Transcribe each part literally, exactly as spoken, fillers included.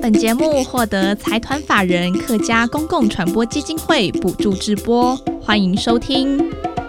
本节目获得财团法人客家公共传播基金会补助直播，欢迎收听。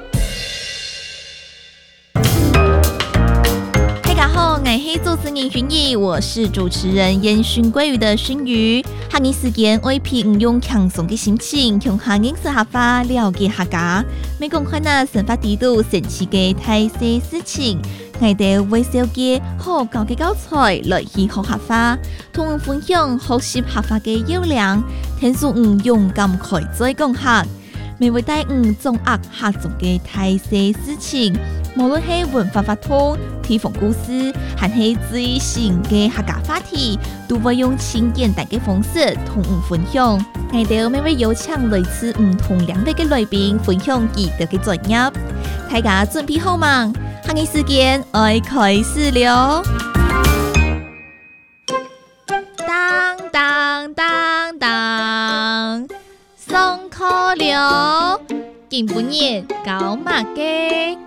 大家好，我是主持人薰怡，我是主持人烟熏鲑鱼的熏鱼。下日时间我批唔用轻松的心情，用下认识下法，了解下家，每讲看那生活地度神奇的大小事情。我哋微笑嘅好教嘅教材來去學客家，同我分享學習客家嘅優良，聽說唔勇敢開嘴講客，未會帶唔掌握客族嘅大小事情，無論係文化法通、地方故事，還係最新嘅客家話題，都會用輕簡單嘅方式同我分享。我哋每位有請類似唔同兩位嘅來賓分享佢哋嘅專業，大家準備好嗎？下個時間愛開始了。當當當當，上課了，今半日搞乜嘅？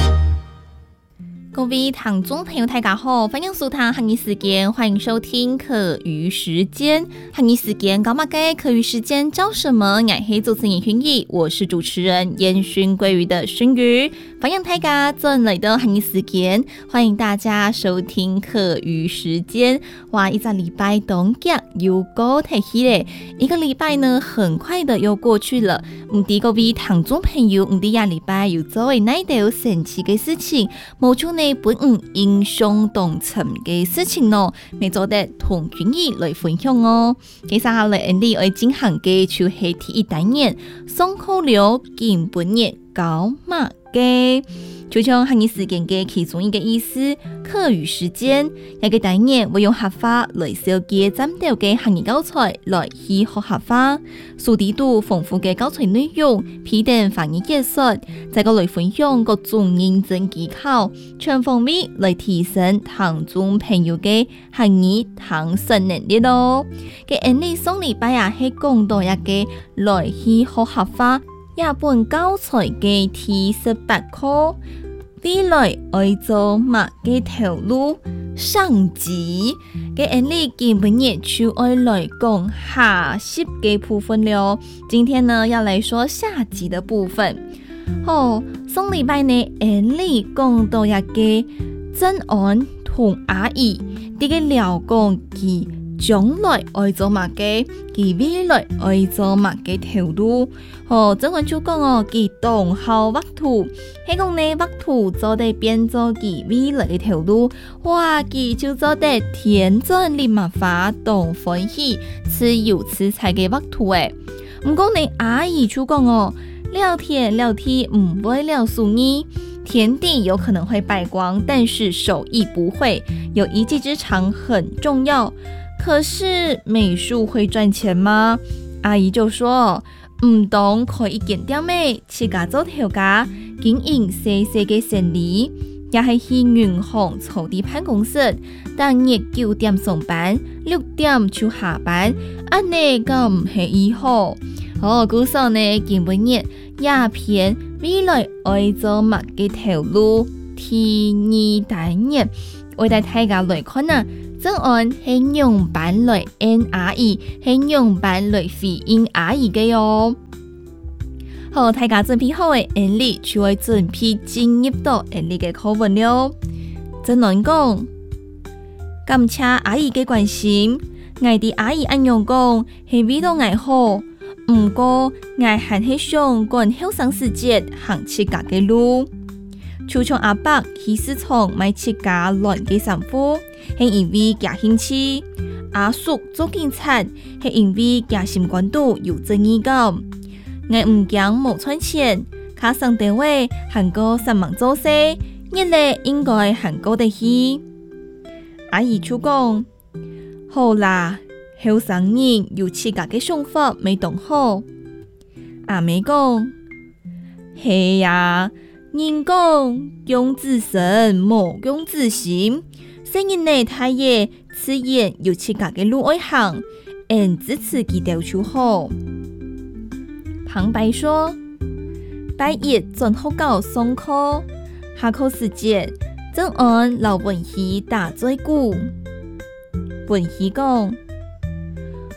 各位聽眾朋友大家好，歡迎收聽下個時間，歡迎收聽課餘時間。下個時間搞乜嘅？課餘時間叫什麼？我係主持人薰怡，我是主持人煙熏鮭魚的熏魚。歡迎大家進來到下個時間，歡迎大家收聽課餘時間。哇，一個禮拜當腳又過睇起咧，一個禮拜呢很快的又過去了。唔知各位聽眾朋友，唔知呀禮拜又做為哪條神奇嘅事情？冇錯呢。本唔影響動情嘅事情咯，未做得同薰怡來分享哦。接下來我哋要進行嘅就係第一單元，上課了，今半日搞乜嘅？就像下個時間嘅其中一個意思，課餘時間，一個單元會用客話來小結針對嘅行業教材來去學客話，數地度豐富嘅教材內容，批定翻譯解說，再個來分享各種認證技巧，全方面來提升聽眾朋友嘅行業聽說能力咯。嘅安利上禮拜啊，係講到一個來去學客話一本教材嘅第十八課。未來愛做乜嘅條路上集嘅案例，今半日就愛來講下集嘅部分了。今天呢要來說下集的部分。好，上禮拜呢案例講到一個曾安同阿姨啲嘅聊講佢將來愛做乜嘅，佢未來愛做乜嘅條路。哦，曾安就講哦，佢動好畫圖，喺講呢畫圖做得變做佢未來嘅條路。哇，佢就做得天真立馬發動歡喜，似油似彩嘅畫圖誒。唔過呢阿姨就講哦，聊天聊天唔會聊數字，田地有可能會敗光，但是手藝不會，有一技之長很重要。可是美術會賺錢嗎？阿姨就說唔懂可以檢點咩，自家做條架，經營細細嘅生意，也係去銀行草地辦公室，當日九點上班，六點就下班，安尼咁唔係以後。哦，故說呢，今半日鴉片未來愛做乜嘅條路，第二單日為大大家來看啊。曾安係用版來演阿姨，係用版來回應阿姨嘅喲。好，大家準備好嘅，安利就會準備進入到安利嘅課文了。曾安講，感謝阿姨嘅關心，我哋阿姨安樣講係為到我好，唔過我還係想趕後生時節行自家嘅路。就從阿伯去市場買自家亂嘅衫褲，係因為佢興趣；阿叔做警察，係因為佢心關度有正義感。我唔驚冇賺錢，卡上單位行過三忙做事，日咧應該行過得去。阿姨就講：好啦，後生人有自家嘅想法未懂好。阿妹講：係呀。人講用自身，莫用自心。生人呢，他也自然有自家嘅路愛行，按支持佢條就好。旁白說：拜一準好搞上課，下課時節，曾安老文熙打嘴鼓。文熙講：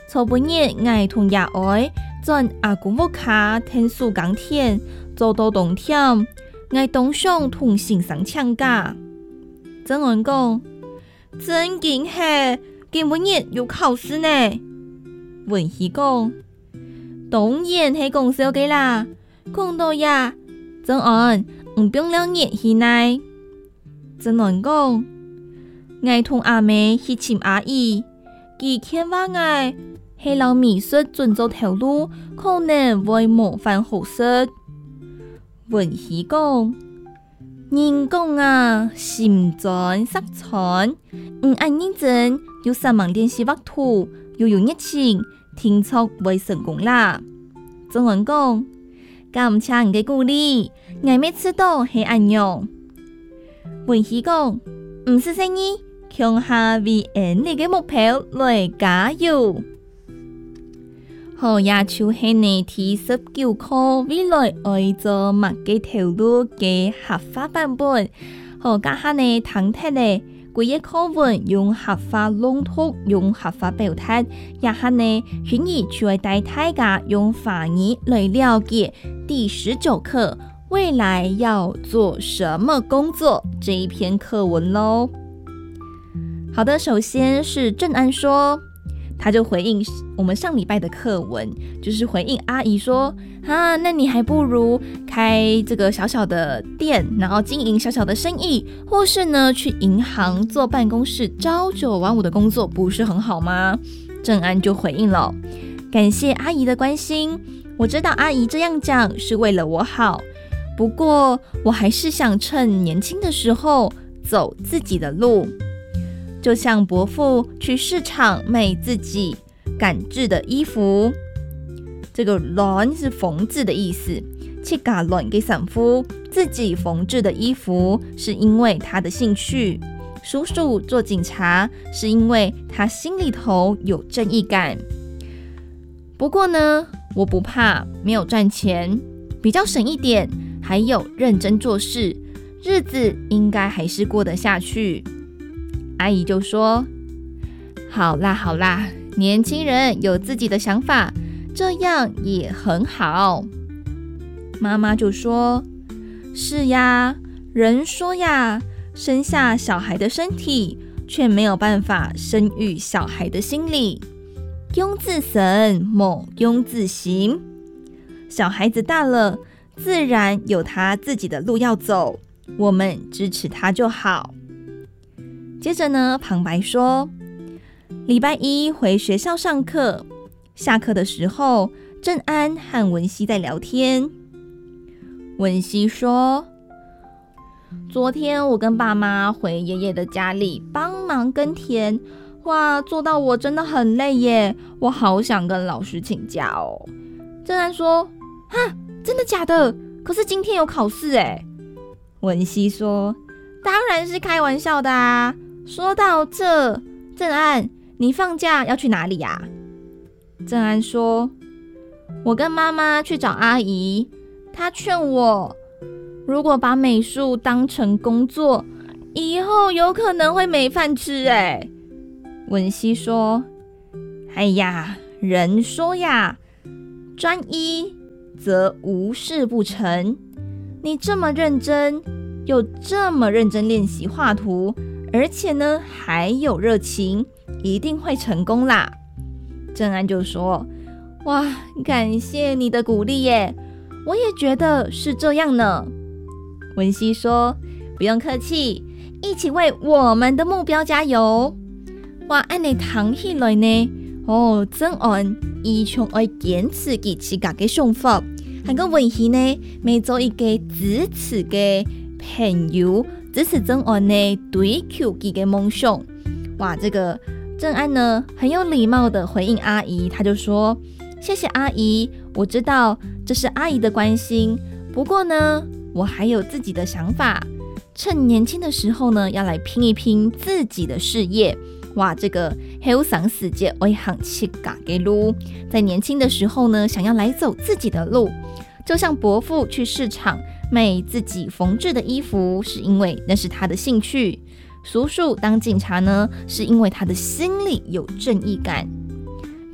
初半日我同爷愛在阿公屋卡聽樹耕田，做到冬天，我當上同先生請假。曾安講：真驚喜，今半日要考試呢。文熙講：當然係講笑嘅啦，講到呀，曾安唔用兩日去內。曾安講：我同阿妹去尋阿姨，佢勸話我係老美術轉做頭路，可能會模範好事。文熙講：人講啊，心專色傳，唔按認真，要三忙練習畫圖，又有熱情，聽出會成功啦。曾安講：感謝你嘅鼓勵，我未知道係安樣。文熙講：唔是生意，向下為你嘅目標來加油。好也就係你第十九課未來愛做乜嘅條路嘅合法版本。好家下呢聽聽呢，每一課文用合法朗讀，用合法表達。也下呢，願意就會帶大家用法語來了解第十九課未來要做什麼工作這一篇課文咯。好的，首先是正安說。他就回應我們上禮拜的課文，就是回應阿姨說啊，那你還不如開這個小小的店，然後經營小小的生意，或是呢去銀行做辦公室朝九晚五的工作，不是很好嗎？正安就回應了，感謝阿姨的關心，我知道阿姨這樣講是為了我好，不過我還是想趁年輕的時候走自己的路。就像伯父去市場賣自己趕製的衣服，這個亂是縫製的意思，去搞亂給sản婦自己縫製的衣服是因為他的興趣。叔叔做警察是因為他心裡頭有正義感。不過呢，我不怕沒有賺錢，比較省一點，還有認真做事，日子應該還是過得下去。阿姨就說：好啦好啦，年輕人有自己的想法，這樣也很好。媽媽就說：是呀，人說呀，生下小孩的身體，卻沒有辦法生育小孩的心理。庸自神，莫庸自行。小孩子大了，自然有他自己的路要走，我們支持他就好。接着呢，旁白說，禮拜一回學校上課，下課的時候，正安和文熙在聊天。文熙說，昨天我跟爸媽回爺爺的家裡幫忙耕田，哇，做到我真的很累耶，我好想跟老師請假哦。正安說，哈，真的假的？可是今天有考試耶。文熙說，當然是開玩笑的啊。說到這，正安，你放假要去哪裡呀？正安說，我跟媽媽去找阿姨，她勸我，如果把美術當成工作，以後有可能會沒飯吃誒。文熙說，哎呀，人說呀，專一則無事不成，你這麼認真，又這麼認真練習畫圖，而且呢，還有熱情，一定會成功啦。正安就說，哇，感謝你的鼓勵耶，我也覺得是這樣呢。文熙說，不用客氣，一起為我們的目標加油。哇，按你談起來呢，哦，正安伊從愛堅持佢自己嘅想法，還個文熙呢，未做一個支持嘅朋友。支持正安呢追求自己的夢想。哇，這個正安呢很有禮貌的回應阿姨，他就說，謝謝阿姨，我知道這是阿姨的關心，不過呢我還有自己的想法，趁年輕的時候呢要來拼一拼自己的事業。哇，這個好想世界愛行自家的路，在年輕的時候呢想要來走自己的路，就像伯父去市場賣自己縫製的衣服，是因為那是他的興趣。叔叔當警察呢，是因為他的心裡有正義感。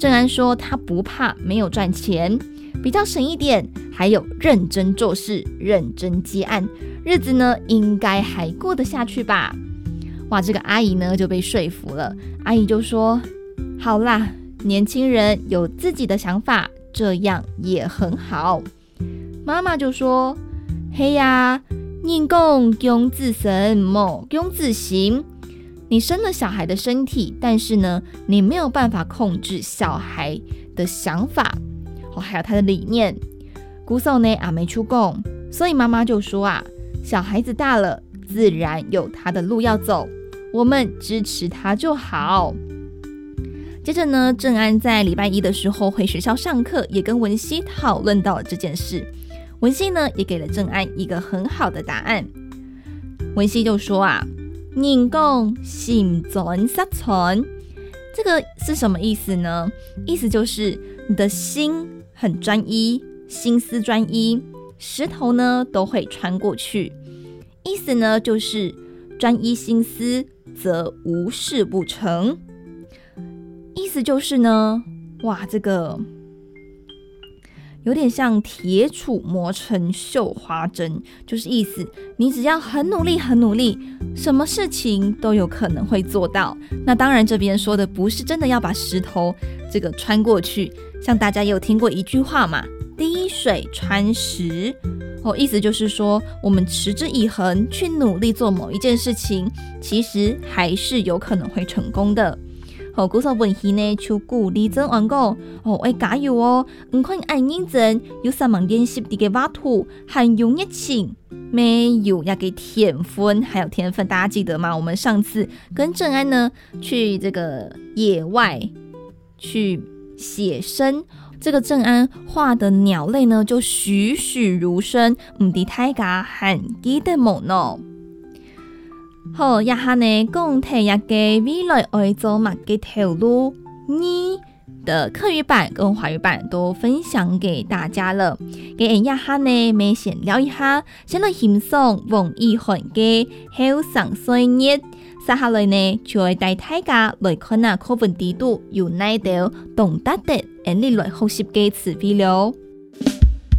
郑安说他不怕没有赚钱，比较省一点，还有认真做事，认真接案，日子呢应该还过得下去吧。哇，这个阿姨呢就被说服了，阿姨就说好啦，年轻人有自己的想法，这样也很好。妈妈就说嘿呀，人讲公自身，莫公自行。你生了小孩的身体，但是呢，你没有办法控制小孩的想法，哦，还有他的理念。姑嫂呢也没出讲，所以妈妈就说啊，小孩子大了，自然有他的路要走，我们支持他就好。接着呢，郑安在礼拜一的时候回学校上课，也跟文熙讨论到了这件事。文熙呢也给了郑安一个很好的答案。文熙就说啊，人讲心专杀传，这个是什么意思呢？意思就是你的心很专一，心思专一，石头呢都会穿过去。意思呢就是专一心思，则无事不成。意思就是呢，哇，这个有点像铁杵磨成绣花针，就是意思你只要很努力很努力，什么事情都有可能会做到。那当然这边说的不是真的要把石头这个穿过去，像大家也有听过一句话嘛，滴水穿石，哦，意思就是说我们持之以恒去努力做某一件事情，其实还是有可能会成功的。好，古时文戏呢，就鼓励郑安讲，哦，要加油哦！唔可以按認真，有三萬練習啲嘅畫圖，很有熱情，沒有要給天分，還有天分，大家記得嗎？我們上次跟鄭安呢去這個野外去寫生，這個鄭安畫的鳥類呢就栩栩如生，唔知大家還記得冇呢？好，也下呢講睇一個未來愛做乜嘅條路，你的客語版跟華語版都分享給大家了。給人一下呢，咪先聊一下，先來欣賞王一涵嘅後生歲月，接下來呢就會帶大家來看下課文地圖有哪度懂得的，人哋來學習嘅詞彙了。